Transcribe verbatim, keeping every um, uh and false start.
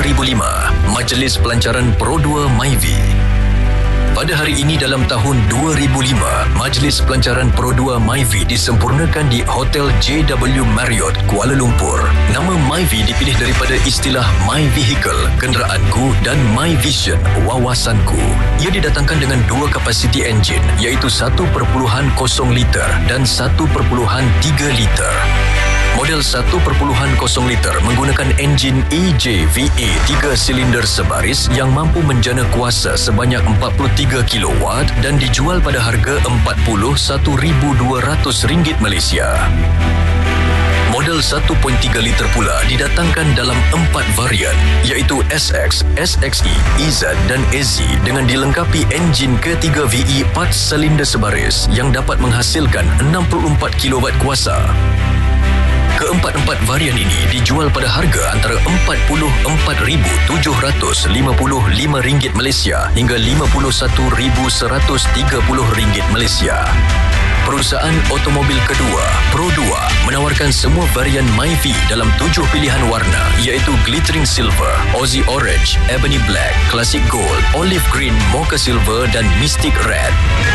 dua ribu lima, Majlis Pelancaran Pro dua Myvi. Pada hari ini dalam tahun dua ribu lima, Majlis Pelancaran Pro dua Myvi disempurnakan di Hotel J W Marriott, Kuala Lumpur. Nama Myvi dipilih daripada istilah My Vehicle, kenderaanku, dan My Vision, wawasanku. Ia didatangkan dengan dua kapasiti enjin, iaitu satu perpuluhan kosong liter dan satu perpuluhan tiga liter. Model satu perpuluhan kosong liter menggunakan enjin E J V A tiga silinder sebaris yang mampu menjana kuasa sebanyak empat puluh tiga kilowatt dan dijual pada harga empat puluh satu ribu dua ratus ringgit Malaysia. Model satu perpuluhan tiga liter pula didatangkan dalam empat varian, iaitu S X, S X E, E Z dan A Z dengan dilengkapi enjin K tiga V E empat silinder sebaris yang dapat menghasilkan enam puluh empat kilowatt kuasa. Keempat-empat varian ini dijual pada harga antara empat puluh empat ribu tujuh ratus lima puluh lima ringgit Malaysia hingga lima puluh satu ribu seratus tiga puluh ringgit Malaysia. Perusahaan automobil kedua, Pro dua, menawarkan semua varian Myvi dalam tujuh pilihan warna, iaitu Glittering Silver, Aussie Orange, Ebony Black, Classic Gold, Olive Green, Mocha Silver dan Mystic Red.